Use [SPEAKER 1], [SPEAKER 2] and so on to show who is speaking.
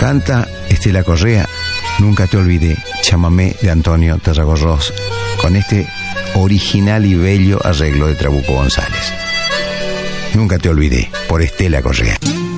[SPEAKER 1] Canta Estela Correa, Nunca te olvidé, chamamé de Antonio Tarragorros, con este original y bello arreglo de Trabuco González. Nunca te olvidé, por Estela Correa.